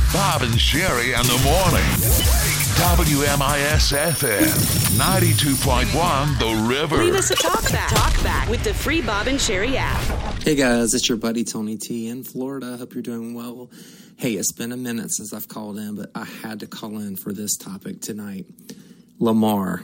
Bob and Sherry in the morning. WMIS FM 92.1 The River. Leave us a talk back with the free Bob and Sherry app. Hey guys, it's your buddy Tony T in Florida. Hope you're doing well. Hey, it's been a minute since I've called in, but I had to call in for this topic tonight. Lamar.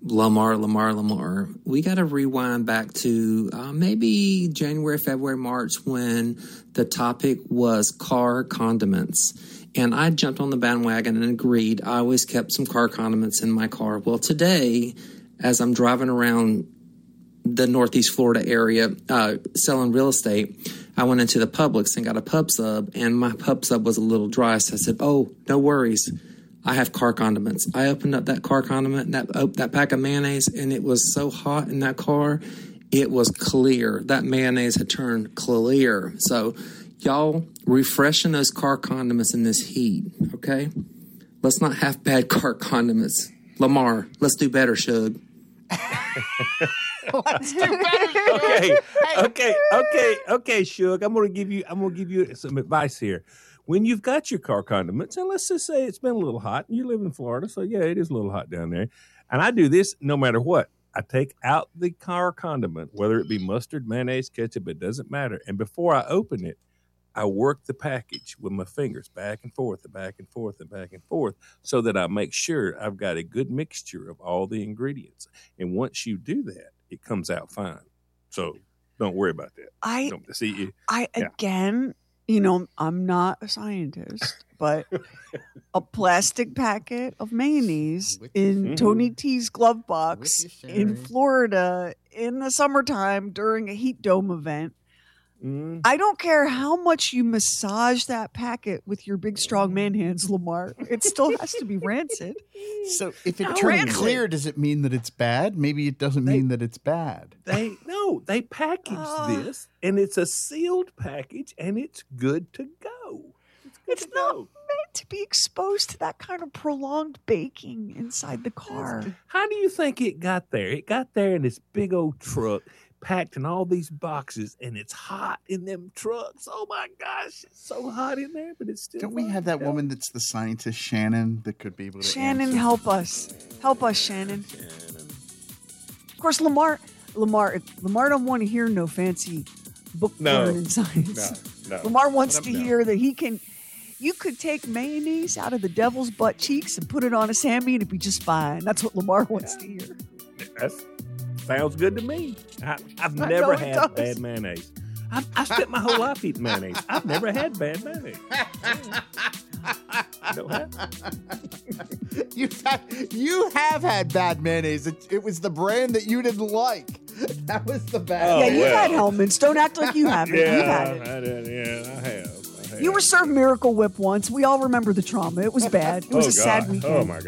We got to rewind back to maybe January, February, March when the topic was car condiments. And I jumped on the bandwagon and agreed. I always kept some car condiments in my car. Well, today, as I'm driving around the Northeast Florida area selling real estate, I went into the Publix and got a pub sub, and my pub sub was a little dry. So I said, oh, no worries. I have car condiments. I opened up that car condiment, that pack of mayonnaise, and it was so hot in that car, it was clear. That mayonnaise had turned clear. So, y'all, refreshing those car condiments in this heat, okay? Let's not have bad car condiments. Lamar, let's do better, Shug. Let's do better. Okay, Shug. I'm gonna give you some advice here. When you've got your car condiments, and let's just say it's been a little hot, and you live in Florida, so yeah, it is a little hot down there. And I do this no matter what. I take out the car condiment, whether it be mustard, mayonnaise, ketchup, it doesn't matter. And before I open it, I work the package with my fingers back and forth, so that I make sure I've got a good mixture of all the ingredients. And once you do that, it comes out fine. So don't worry about that. Again, you know, I'm not a scientist, but a plastic packet of mayonnaise in Tony T's glove box in Florida in the summertime during a heat dome event. I don't care how much you massage that packet with your big, strong man hands, Lamar. It still has to be rancid. So if it turns clear, does it mean that it's bad? Maybe it doesn't mean that it's bad. They package this, and it's a sealed package, and it's good to go. It's not meant to be exposed to that kind of prolonged baking inside the car. How do you think it got there? It got there in this big old truck, packed in all these boxes, and it's hot in them trucks. Oh my gosh, it's so hot in there, but it's still Don't we have that woman that's the scientist, Shannon, that could be able to Shannon, answer? help us, Shannon. Of course, Lamar don't want to hear no fancy book learning science. No. Lamar wants to hear that you could take mayonnaise out of the devil's butt cheeks and put it on a Sammy and it'd be just fine. That's what Lamar wants to hear. That sounds good to me. I've never had bad mayonnaise. I spent my whole life eating mayonnaise. I've never had bad mayonnaise. No, You have had bad mayonnaise. It was the brand that you didn't like. That was the bad. You've had Hellmann's. Don't act like you haven't. Yeah, You've had it. I did. Yeah, I have. You were served Miracle Whip once. We all remember the trauma. It was bad. It was a sad weekend. Oh my God.